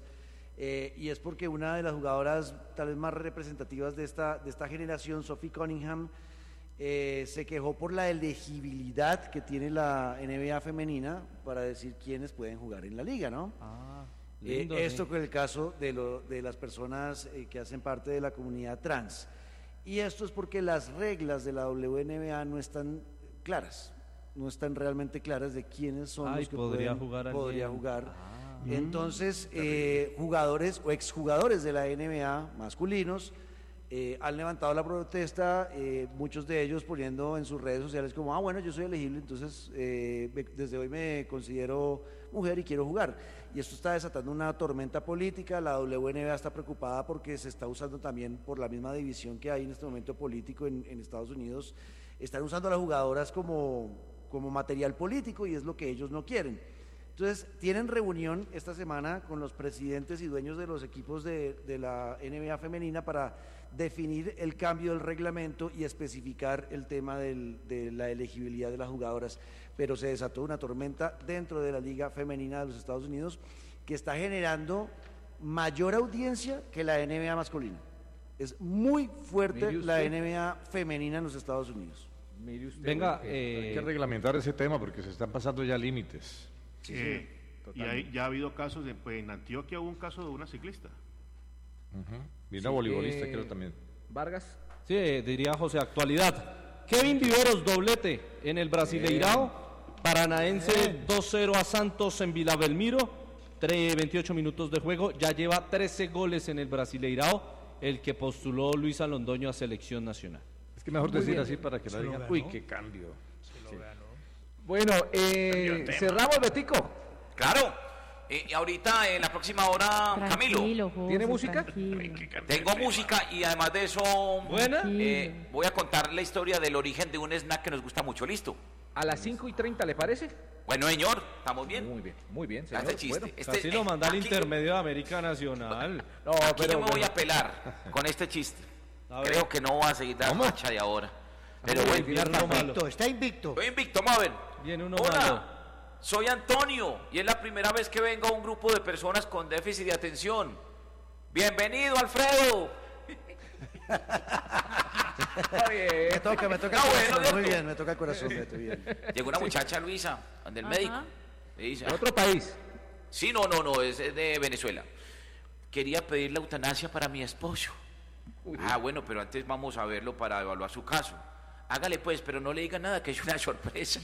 S12: y es porque una de las jugadoras tal vez más representativas de esta generación, Sophie Cunningham, se quejó por la elegibilidad que tiene la NBA femenina para decir quiénes pueden jugar en la liga, ¿no? Lindo, esto con el caso de las personas que hacen parte de la comunidad trans. Y esto es porque las reglas de la WNBA no están claras, no están realmente claras de quiénes son los que podría jugar. Entonces, jugadores o exjugadores de la NBA masculinos han levantado la protesta, muchos de ellos poniendo en sus redes sociales como, bueno, yo soy elegible, entonces desde hoy me considero mujer y quiero jugar. Y esto está desatando una tormenta política. La WNBA está preocupada porque se está usando también, por la misma división que hay en este momento político en Estados Unidos, están usando a las jugadoras como material político, y es lo que ellos no quieren. Entonces, tienen reunión esta semana con los presidentes y dueños de los equipos de la NBA femenina para definir el cambio del reglamento y especificar el tema de la elegibilidad de las jugadoras. Pero se desató una tormenta dentro de la Liga Femenina de los Estados Unidos que está generando mayor audiencia que la NBA masculina. Es muy fuerte la NBA femenina en los Estados Unidos.
S4: Venga, hay que reglamentar ese tema porque se están pasando ya límites.
S5: Sí, y ya ha habido casos, en Antioquia hubo un caso de una ciclista.
S4: Y una voleibolista, creo también.
S2: Vargas.
S9: Sí, diría José, actualidad. Kevin Viveros, doblete en el Brasileirao. Paranaense 2-0 a Santos en Vila Belmiro. 28 minutos de juego. Ya lleva 13 goles en el Brasileirao, el que postuló Luis Alondoño a selección nacional.
S4: Es que mejor decir así para que la digan, uy, qué cambio.
S2: Bueno, cerramos, Betico.
S12: Claro. Ahorita en la próxima hora, Camilo,
S2: ¿tiene música?
S12: Tengo música y además de eso, voy a contar la historia del origen de un snack que nos gusta mucho. ¿Listo?
S2: A las 5:30, ¿le parece?
S12: Bueno, señor, ¿estamos bien?
S2: Muy bien, señor.
S12: Este chiste.
S2: Bueno,
S9: casi lo manda al intermedio de América Nacional.
S12: No, pero yo me voy a pelar con este chiste. Creo que no va a seguir dando marcha de ahora. Pero bueno,
S3: está invicto.
S12: Estoy invicto, vamos a ver.
S9: Viene uno
S12: Hola,
S9: malo.
S12: soy Antonio y es la primera vez que vengo a un grupo de personas con déficit de atención. Bienvenido, Alfredo.
S2: Está bien.
S3: Me toca el corazón, muy bien, me toca el corazón, Beto, bien.
S12: Llegó una muchacha, Luisa, donde el médico. Le dice,
S2: ¿de otro país?
S12: Sí, no, es de Venezuela. Quería pedir la eutanasia para mi esposo. Bueno, pero antes vamos a verlo para evaluar su caso. Hágale pues, pero no le diga nada, que es una sorpresa.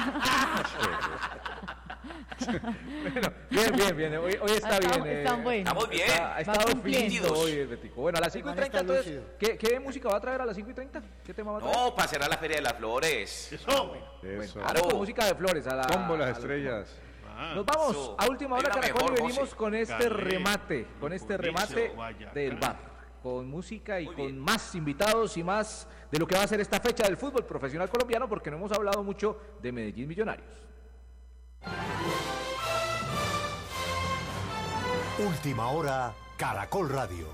S2: Bueno, bien. Hoy está bien.
S12: Estamos bien.
S2: Ha estado finito hoy el Betico. Bueno, a las 5:30 entonces, ¿qué música va a traer a las 5:30? ¿Qué tema va a traer?
S12: No, para cerrar la Feria de las Flores.
S2: Eso. Claro. Música de flores.
S4: Combo las estrellas.
S2: Nos vamos a última hora, Caracol, y venimos con este remate, del bar, con música y con más invitados y más de lo que va a ser esta fecha del fútbol profesional colombiano, porque no hemos hablado mucho de Medellín Millonarios.
S13: Última hora, Caracol Radio.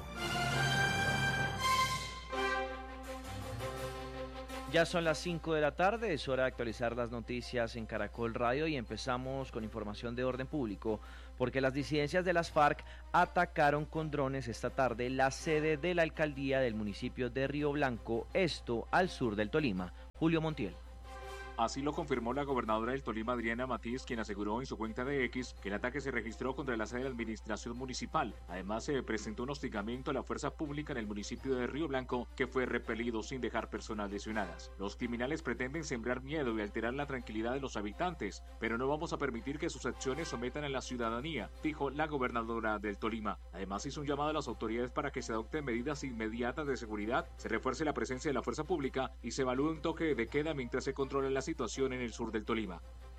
S14: Ya son las 5 de la tarde, es hora de actualizar las noticias en Caracol Radio y empezamos con información de orden público, porque las disidencias de las FARC atacaron con drones esta tarde la sede de la alcaldía del municipio de Río Blanco, esto al sur del Tolima. Julio Montiel.
S15: Así lo confirmó la gobernadora del Tolima, Adriana Matiz, quien aseguró en su cuenta de X que el ataque se registró contra la sede de la administración municipal. Además, se presentó un hostigamiento a la fuerza pública en el municipio de Río Blanco, que fue repelido sin dejar personas lesionadas. Los criminales pretenden sembrar miedo y alterar la tranquilidad de los habitantes, pero no vamos a permitir que sus acciones sometan a la ciudadanía, dijo la gobernadora del Tolima. Además, hizo un llamado a las autoridades para que se adopten medidas inmediatas de seguridad, se refuerce la presencia de la fuerza pública y se evalúe un toque de queda mientras se controla la situación en el sur del Tolima.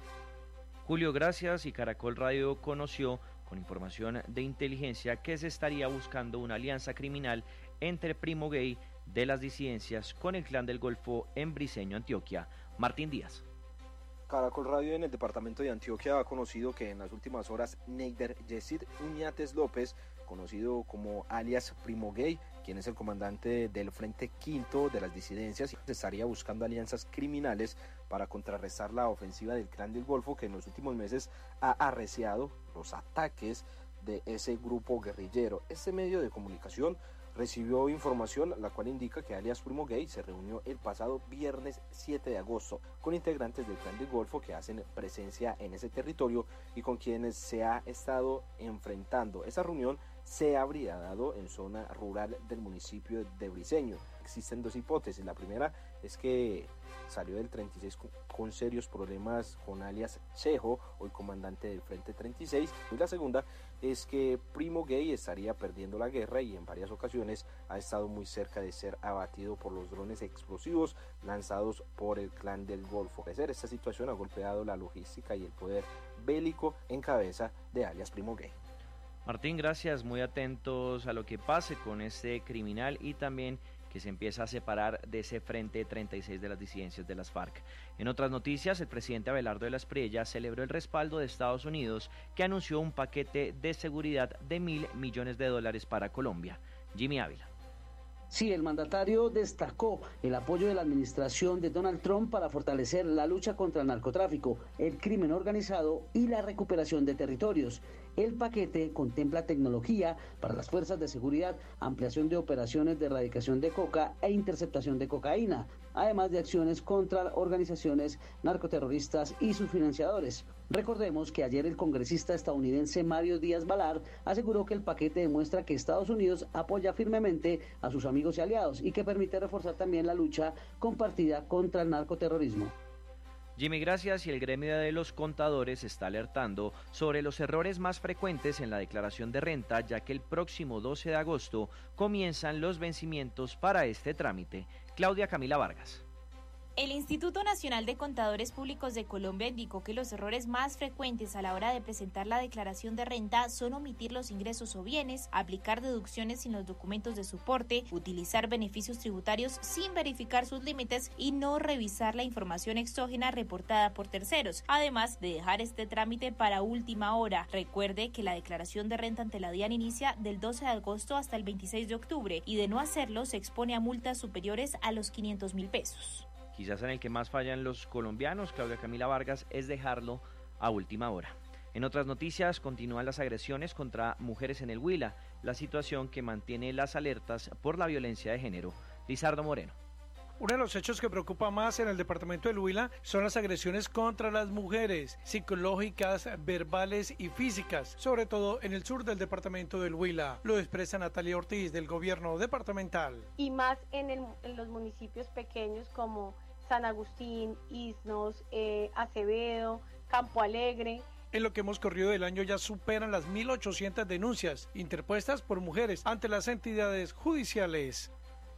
S14: Julio, gracias. Y Caracol Radio conoció con información de inteligencia que se estaría buscando una alianza criminal entre Primo Gay de las disidencias con el Clan del Golfo en Briceño, Antioquia. Martín Díaz.
S16: Caracol Radio en el departamento de Antioquia ha conocido que en las últimas horas Neider Yesid Uñates López, conocido como alias Primo Gay, quien es el comandante del Frente Quinto de las disidencias, estaría buscando alianzas criminales para contrarrestar la ofensiva del Clan del Golfo, que en los últimos meses ha arreciado los ataques de ese grupo guerrillero. Este medio de comunicación recibió información la cual indica que alias Primo Gay se reunió el pasado viernes 7 de agosto con integrantes del Clan del Golfo que hacen presencia en ese territorio y con quienes se ha estado enfrentando. Esa reunión se habría dado en zona rural del municipio de Briceño. Existen dos hipótesis. La primera es que salió del 36 con serios problemas con alias Chejo, hoy comandante del Frente 36, y la segunda es que Primo Gay estaría perdiendo la guerra y en varias ocasiones ha estado muy cerca de ser abatido por los drones explosivos lanzados por el Clan del Golfo. Esta situación ha golpeado la logística y el poder bélico en cabeza de alias Primo Gay.
S14: Martín, gracias, muy atentos a lo que pase con este criminal y también que se empieza a separar de ese Frente 36 de las disidencias de las FARC. En otras noticias, el presidente Abelardo de la Espriella celebró el respaldo de Estados Unidos, que anunció un paquete de seguridad de $1.000 millones para Colombia. Jimmy Ávila.
S17: Sí, el mandatario destacó el apoyo de la administración de Donald Trump para fortalecer la lucha contra el narcotráfico, el crimen organizado y la recuperación de territorios. El paquete contempla tecnología para las fuerzas de seguridad, ampliación de operaciones de erradicación de coca e interceptación de cocaína, además de acciones contra organizaciones narcoterroristas y sus financiadores. Recordemos que ayer el congresista estadounidense Mario Díaz-Balart aseguró que el paquete demuestra que Estados Unidos apoya firmemente a sus amigos y aliados y que permite reforzar también la lucha compartida contra el narcoterrorismo.
S14: Jimmy, gracias. Y el gremio de los contadores está alertando sobre los errores más frecuentes en la declaración de renta, ya que el próximo 12 de agosto comienzan los vencimientos para este trámite. Claudia Camila Vargas.
S18: El Instituto Nacional de Contadores Públicos de Colombia indicó que los errores más frecuentes a la hora de presentar la declaración de renta son omitir los ingresos o bienes, aplicar deducciones sin los documentos de soporte, utilizar beneficios tributarios sin verificar sus límites y no revisar la información exógena reportada por terceros, además de dejar este trámite para última hora. Recuerde que la declaración de renta ante la DIAN inicia del 12 de agosto hasta el 26 de octubre y de no hacerlo se expone a multas superiores a los 500.000 pesos.
S14: Quizás en el que más fallan los colombianos, Claudia Camila Vargas, es dejarlo a última hora. En otras noticias, continúan las agresiones contra mujeres en el Huila, la situación que mantiene las alertas por la violencia de género. Lizardo Moreno.
S19: Uno de los hechos que preocupa más en el departamento del Huila son las agresiones contra las mujeres, psicológicas, verbales y físicas, sobre todo en el sur del departamento del Huila. Lo expresa Natalia Ortiz del gobierno departamental.
S20: Y más en los municipios pequeños como San Agustín, Isnos, Acevedo, Campo Alegre.
S19: En lo que hemos corrido del año ya superan las 1.800 denuncias interpuestas por mujeres ante las entidades judiciales.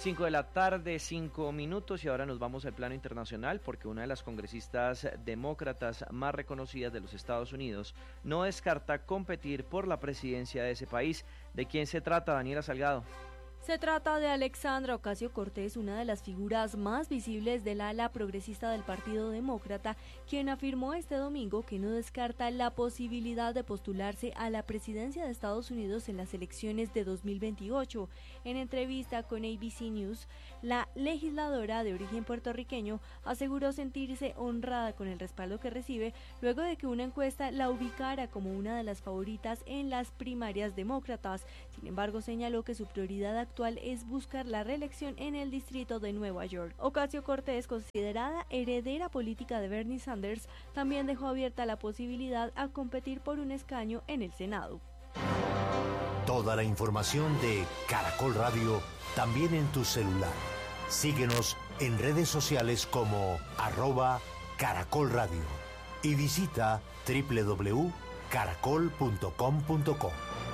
S14: 5 de la tarde, 5 minutos, y ahora nos vamos al plano internacional porque una de las congresistas demócratas más reconocidas de los Estados Unidos no descarta competir por la presidencia de ese país. ¿De quién se trata, Daniela Salgado?
S21: Se trata de Alexandra Ocasio-Cortez, una de las figuras más visibles del ala progresista del Partido Demócrata, quien afirmó este domingo que no descarta la posibilidad de postularse a la presidencia de Estados Unidos en las elecciones de 2028. En entrevista con ABC News, la legisladora de origen puertorriqueño aseguró sentirse honrada con el respaldo que recibe luego de que una encuesta la ubicara como una de las favoritas en las primarias demócratas. Sin embargo, señaló que su prioridad actual es buscar la reelección en el distrito de Nueva York. Ocasio-Cortez, considerada heredera política de Bernie Sanders, también dejó abierta la posibilidad a competir por un escaño en el Senado.
S13: Toda la información de Caracol Radio también en tu celular. Síguenos en redes sociales como @Caracol Radio y visita www.caracol.com.co.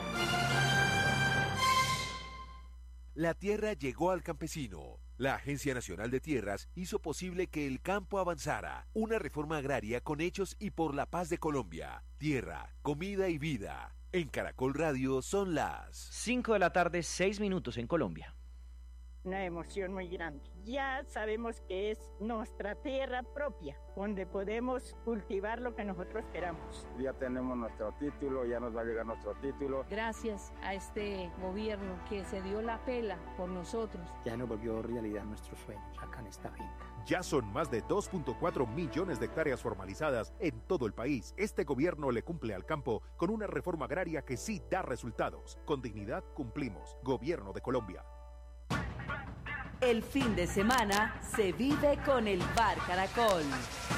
S22: La tierra llegó al campesino. La Agencia Nacional de Tierras hizo posible que el campo avanzara. Una reforma agraria con hechos y por la paz de Colombia. Tierra, comida y vida. En Caracol Radio son las
S14: 5 de la tarde, 6 minutos en Colombia.
S23: Una emoción muy grande. Ya sabemos que es nuestra tierra propia, donde podemos cultivar lo que nosotros queramos.
S24: Ya tenemos nuestro título, ya nos va a llegar nuestro título.
S25: Gracias a este gobierno que se dio la pela por nosotros.
S26: Ya nos volvió realidad nuestros sueños acá en esta finca.
S27: Ya son más de 2.4 millones de hectáreas formalizadas en todo el país. Este gobierno le cumple al campo con una reforma agraria que sí da resultados. Con dignidad cumplimos. Gobierno de Colombia.
S28: El fin de semana se vive con el Bar Caracol.